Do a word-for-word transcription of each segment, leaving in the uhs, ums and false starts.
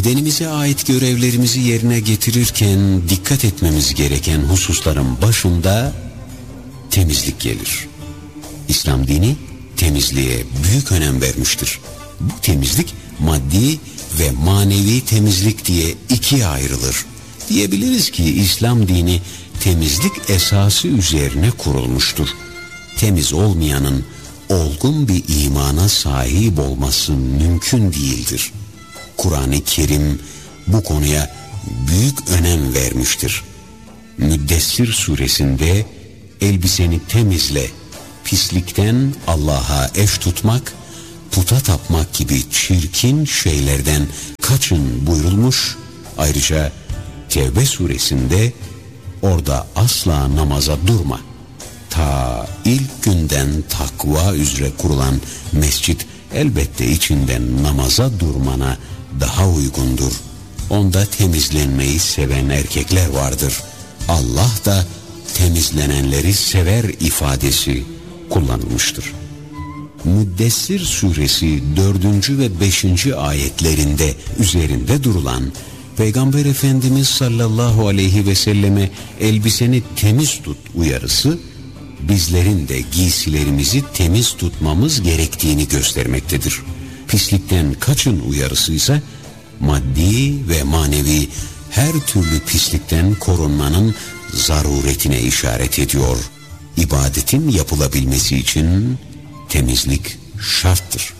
Bedenimize ait görevlerimizi yerine getirirken dikkat etmemiz gereken hususların başında temizlik gelir. İslam dini temizliğe büyük önem vermiştir. Bu temizlik maddi ve manevi temizlik diye ikiye ayrılır. Diyebiliriz ki İslam dini temizlik esası üzerine kurulmuştur. Temiz olmayanın olgun bir imana sahip olması mümkün değildir. Kur'an-ı Kerim bu konuya büyük önem vermiştir. Müddessir suresinde elbiseni temizle, pislikten Allah'a eş tutmak, puta tapmak gibi çirkin şeylerden kaçın buyurulmuş. Ayrıca Tevbe suresinde orada asla namaza durma. Ta ilk günden takva üzere kurulan mescit elbette içinden namaza durmana daha uygundur. Onda temizlenmeyi seven erkekler vardır. Allah da temizlenenleri sever ifadesi kullanılmıştır. Müddessir suresi dördüncü ve beşinci ayetlerinde üzerinde durulan Peygamber Efendimiz sallallahu aleyhi ve selleme elbiseni temiz tut uyarısı, bizlerin de giysilerimizi temiz tutmamız gerektiğini göstermektedir. Pislikten kaçın uyarısı ise maddi ve manevi her türlü pislikten korunmanın zaruretine işaret ediyor. İbadetin yapılabilmesi için temizlik şarttır.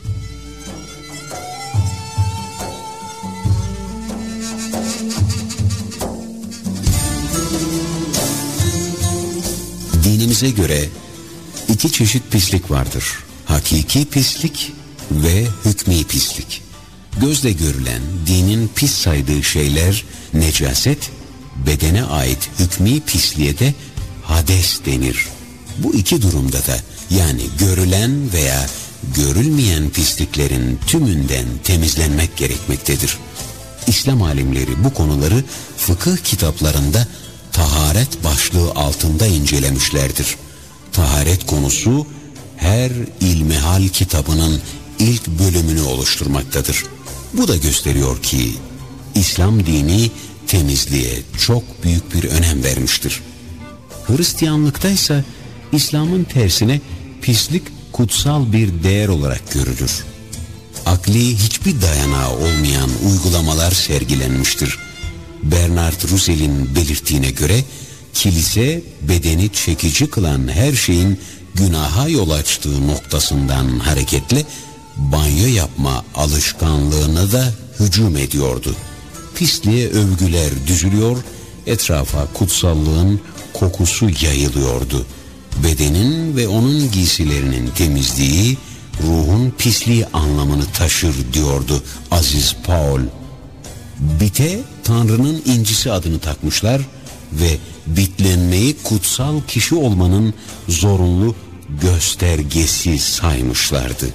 Dinimize göre iki çeşit pislik vardır. Hakiki pislik ve hükmî pislik. Gözle görülen dinin pis saydığı şeyler necaset, bedene ait hükmî pisliğe de hades denir. Bu iki durumda da yani görülen veya görülmeyen pisliklerin tümünden temizlenmek gerekmektedir. İslam alimleri bu konuları fıkıh kitaplarında taharet başlığı altında incelemişlerdir. Taharet konusu her ilmihal kitabının ilk bölümünü oluşturmaktadır. Bu da gösteriyor ki İslam dini temizliğe çok büyük bir önem vermiştir. Hristiyanlıkta ise İslam'ın tersine pislik kutsal bir değer olarak görülür. Akli hiçbir dayanağı olmayan uygulamalar sergilenmiştir. Bernard Russell'in belirttiğine göre kilise bedeni çekici kılan her şeyin günaha yol açtığı noktasından hareketle banyo yapma alışkanlığına da hücum ediyordu. Pisliğe övgüler düzülüyor, etrafa kutsallığın kokusu yayılıyordu. Bedenin ve onun giysilerinin temizliği ruhun pisliği anlamını taşır diyordu Aziz Paul. Bite Tanrı'nın incisi adını takmışlar ve bitlenmeyi kutsal kişi olmanın zorunlu göstergesi saymışlardı.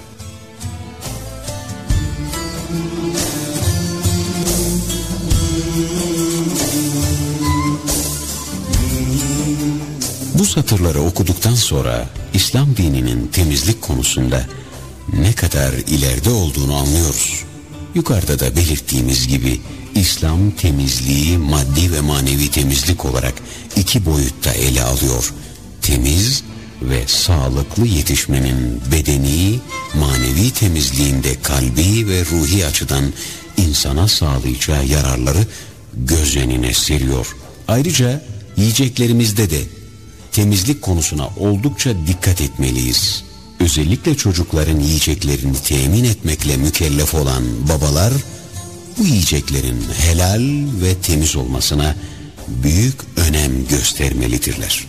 Bu satırları okuduktan sonra İslam dininin temizlik konusunda ne kadar ileride olduğunu anlıyoruz. Yukarıda da belirttiğimiz gibi İslam temizliği maddi ve manevi temizlik olarak iki boyutta ele alıyor. Temiz ve sağlıklı yetişmenin bedeni, manevi temizliğinde kalbi ve ruhi açıdan insana sağlayacağı yararları göz önüne seriyor. Ayrıca yiyeceklerimizde de temizlik konusuna oldukça dikkat etmeliyiz. Özellikle çocukların yiyeceklerini temin etmekle mükellef olan babalar, bu yiyeceklerin helal ve temiz olmasına büyük önem göstermelidirler.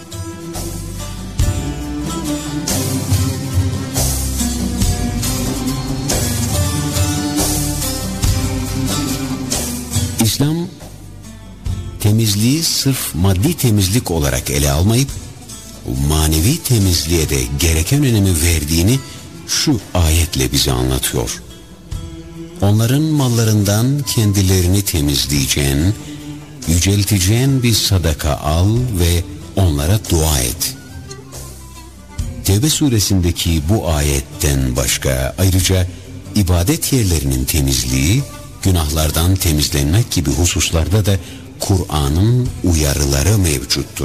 İslam, temizliği sırf maddi temizlik olarak ele almayıp, manevi temizliğe de gereken önemi verdiğini şu ayetle bize anlatıyor. Onların mallarından kendilerini temizleyeceğin, yücelteceğin bir sadaka al ve onlara dua et. Tevbe suresindeki bu ayetten başka ayrıca ibadet yerlerinin temizliği, günahlardan temizlenmek gibi hususlarda da Kur'an'ın uyarıları mevcuttur.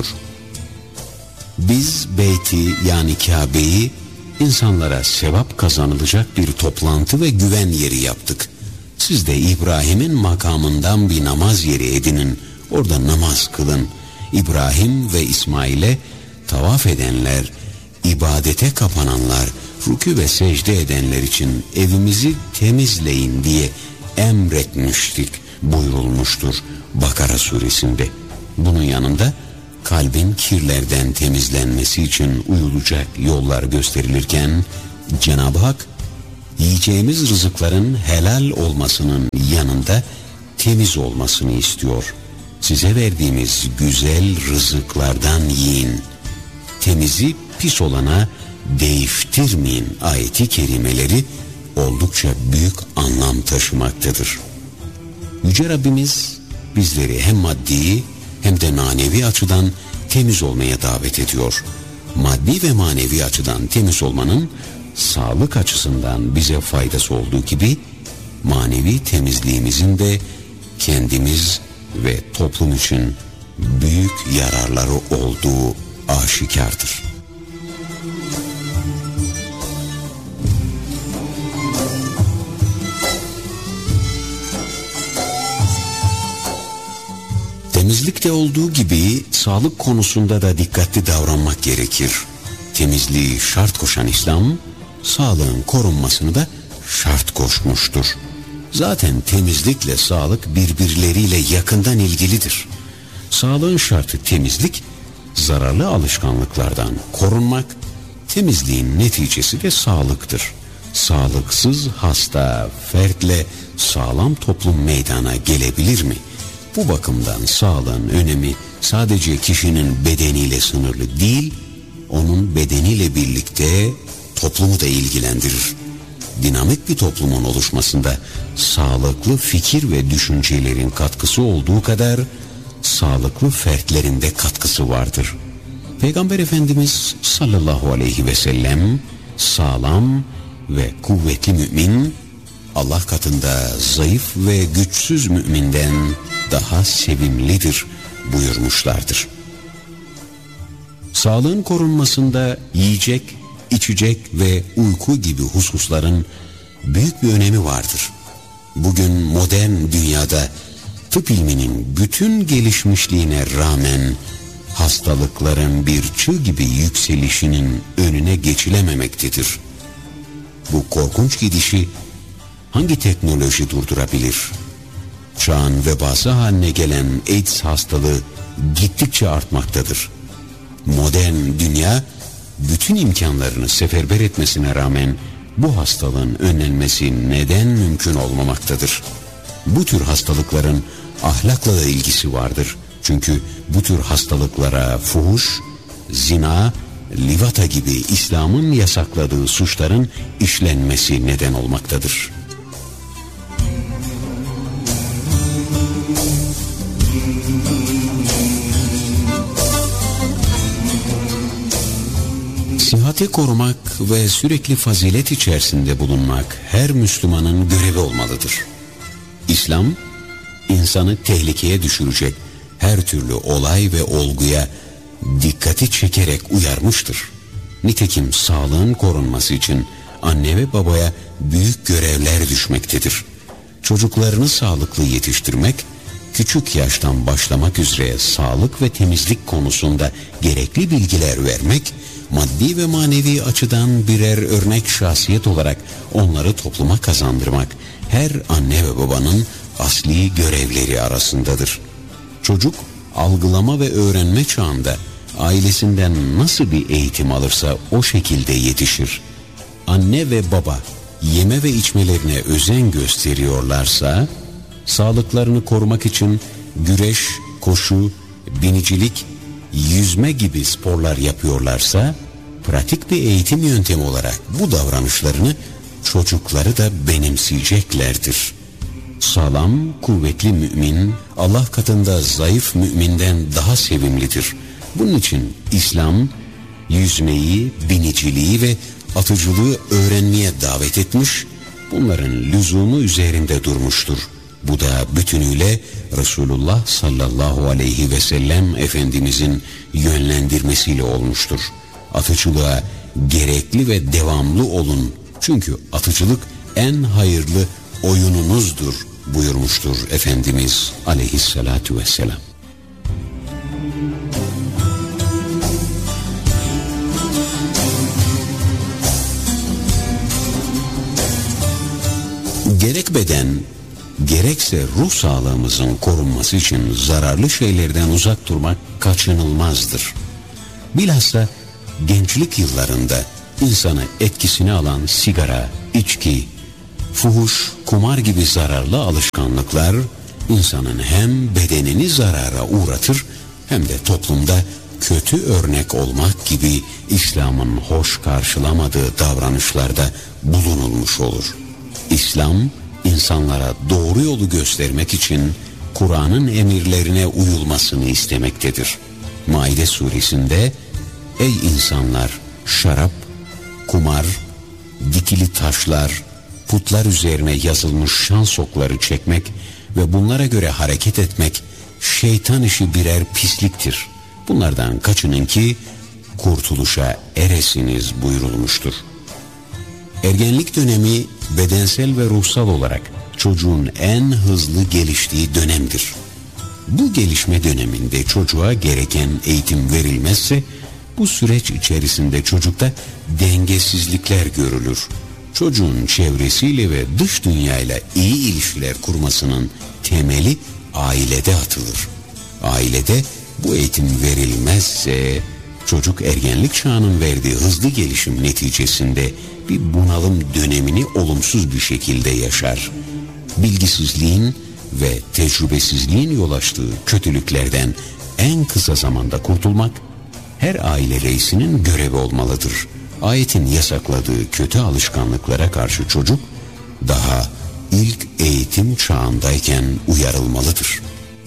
Biz beyti yani Kabe'yi insanlara sevap kazanılacak bir toplantı ve güven yeri yaptık. Siz de İbrahim'in makamından bir namaz yeri edinin, orada namaz kılın. İbrahim ve İsmail'e tavaf edenler, ibadete kapananlar, rükû ve secde edenler için evimizi temizleyin diye emretmiştik buyurulmuştur Bakara suresinde. Bunun yanında kalbin kirlerden temizlenmesi için uyulacak yollar gösterilirken Cenab-ı Hak yiyeceğimiz rızıkların helal olmasının yanında temiz olmasını istiyor. Size verdiğimiz güzel rızıklardan yiyin. Temizi pis olana değiştirmeyin ayeti kerimeleri oldukça büyük anlam taşımaktadır. Yüce Rabbimiz bizleri hem maddi hem de manevi açıdan temiz olmaya davet ediyor. Maddi ve manevi açıdan temiz olmanın sağlık açısından bize faydası olduğu gibi manevi temizliğimizin de kendimiz ve toplum için büyük yararları olduğu aşikardır. Temizlikte olduğu gibi sağlık konusunda da dikkatli davranmak gerekir. Temizliği şart koşan İslam, sağlığın korunmasını da şart koşmuştur. Zaten temizlikle sağlık birbirleriyle yakından ilgilidir. Sağlığın şartı temizlik, zararlı alışkanlıklardan korunmak, temizliğin neticesi de sağlıktır. Sağlıksız hasta fertle sağlam toplum meydana gelebilir mi? Bu bakımdan sağlığın önemi sadece kişinin bedeniyle sınırlı değil, onun bedeniyle birlikte toplumu da ilgilendirir. Dinamik bir toplumun oluşmasında sağlıklı fikir ve düşüncelerin katkısı olduğu kadar sağlıklı fertlerin de katkısı vardır. Peygamber Efendimiz sallallahu aleyhi ve sellem sağlam ve kuvvetli mümin Allah katında zayıf ve güçsüz müminden daha sevimlidir buyurmuşlardır. Sağlığın korunmasında yiyecek, içecek ve uyku gibi hususların büyük bir önemi vardır. Bugün modern dünyada tıp ilminin bütün gelişmişliğine rağmen hastalıkların bir çığ gibi yükselişinin önüne geçilememektedir. Bu korkunç gidişi hangi teknoloji durdurabilir? Çağın vebası haline gelen AIDS hastalığı gittikçe artmaktadır. Modern dünya bütün imkanlarını seferber etmesine rağmen bu hastalığın önlenmesi neden mümkün olmamaktadır? Bu tür hastalıkların ahlakla da ilgisi vardır. Çünkü bu tür hastalıklara fuhuş, zina, livata gibi İslam'ın yasakladığı suçların işlenmesi neden olmaktadır. Sıhhati korumak ve sürekli fazilet içerisinde bulunmak her Müslümanın görevi olmalıdır. İslam, insanı tehlikeye düşürecek her türlü olay ve olguya dikkati çekerek uyarmıştır. Nitekim sağlığın korunması için anne ve babaya büyük görevler düşmektedir. Çocuklarını sağlıklı yetiştirmek, küçük yaştan başlamak üzere sağlık ve temizlik konusunda gerekli bilgiler vermek, maddi ve manevi açıdan birer örnek şahsiyet olarak onları topluma kazandırmak her anne ve babanın asli görevleri arasındadır. Çocuk algılama ve öğrenme çağında ailesinden nasıl bir eğitim alırsa o şekilde yetişir. Anne ve baba yeme ve içmelerine özen gösteriyorlarsa, sağlıklarını korumak için güreş, koşu, binicilik, yüzme gibi sporlar yapıyorlarsa, pratik bir eğitim yöntemi olarak bu davranışlarını çocukları da benimseyeceklerdir. Sağlam, kuvvetli mümin, Allah katında zayıf müminden daha sevimlidir. Bunun için İslam, yüzmeyi, biniciliği ve atıcılığı öğrenmeye davet etmiş, bunların lüzumu üzerinde durmuştur. Bu da bütünüyle Resulullah sallallahu aleyhi ve sellem Efendimizin yönlendirmesiyle olmuştur. Atıcılığa gerekli ve devamlı olun. Çünkü atıcılık en hayırlı oyununuzdur buyurmuştur Efendimiz aleyhissalatu vesselam. Gerek beden, gerekse ruh sağlığımızın korunması için zararlı şeylerden uzak durmak kaçınılmazdır. Bilhassa gençlik yıllarında insanı etkisine alan sigara, içki, fuhuş, kumar gibi zararlı alışkanlıklar insanın hem bedenini zarara uğratır hem de toplumda kötü örnek olmak gibi İslam'ın hoş karşılamadığı davranışlarda bulunulmuş olur. İslam, insanlara doğru yolu göstermek için Kur'an'ın emirlerine uyulmasını istemektedir. Maide suresinde, ey insanlar, şarap, kumar, dikili taşlar, putlar üzerine yazılmış şans okları çekmek ve bunlara göre hareket etmek şeytan işi birer pisliktir. Bunlardan kaçının ki kurtuluşa eresiniz buyurulmuştur. Ergenlik dönemi bedensel ve ruhsal olarak çocuğun en hızlı geliştiği dönemdir. Bu gelişme döneminde çocuğa gereken eğitim verilmezse bu süreç içerisinde çocukta dengesizlikler görülür. Çocuğun çevresiyle ve dış dünyayla iyi ilişkiler kurmasının temeli ailede atılır. Ailede bu eğitim verilmezse çocuk ergenlik çağının verdiği hızlı gelişim neticesinde bir bunalım dönemini olumsuz bir şekilde yaşar. Bilgisizliğin ve tecrübesizliğin yol açtığı kötülüklerden en kısa zamanda kurtulmak her aile reisinin görevi olmalıdır. Ayetin yasakladığı kötü alışkanlıklara karşı çocuk daha ilk eğitim çağındayken uyarılmalıdır.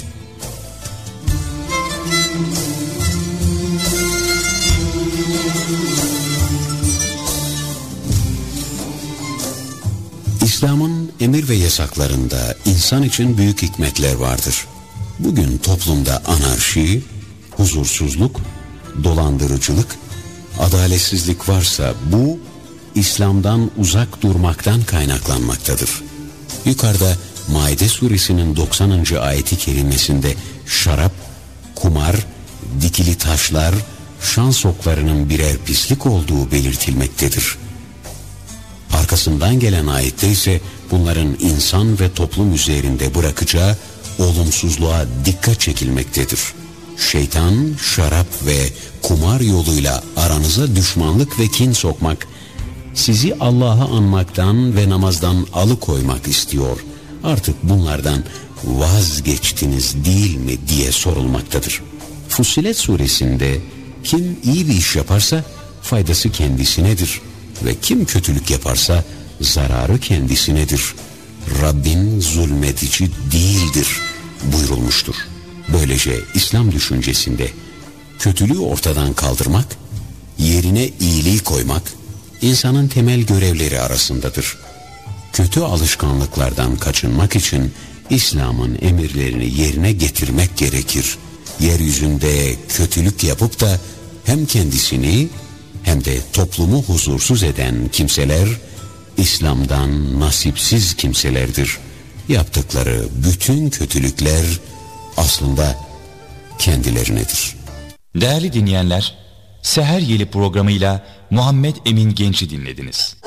İslam'ın emir ve yasaklarında insan için büyük hikmetler vardır. Bugün toplumda anarşi, huzursuzluk, dolandırıcılık, adaletsizlik varsa bu İslam'dan uzak durmaktan kaynaklanmaktadır. Yukarıda Maide suresinin doksanıncı ayeti kerimesinde şarap, kumar, dikili taşlar, şans oklarının birer pislik olduğu belirtilmektedir. Arkasından gelen ayette ise bunların insan ve toplum üzerinde bırakacağı olumsuzluğa dikkat çekilmektedir. Şeytan, şarap ve kumar yoluyla aranıza düşmanlık ve kin sokmak, sizi Allah'ı anmaktan ve namazdan alıkoymak istiyor. Artık bunlardan vazgeçtiniz değil mi diye sorulmaktadır. Fussilet suresinde kim iyi bir iş yaparsa faydası kendisinedir ve kim kötülük yaparsa zararı kendisinedir. Rabbin zulmedici değildir buyurulmuştur. Böylece İslam düşüncesinde kötülüğü ortadan kaldırmak, yerine iyiliği koymak insanın temel görevleri arasındadır. Kötü alışkanlıklardan kaçınmak için İslam'ın emirlerini yerine getirmek gerekir. Yeryüzünde kötülük yapıp da hem kendisini hem de toplumu huzursuz eden kimseler İslam'dan nasipsiz kimselerdir. Yaptıkları bütün kötülükler aslında kendilerinedir. Değerli dinleyenler, Seher Yeli programıyla Muhammed Emin Genç'i dinlediniz.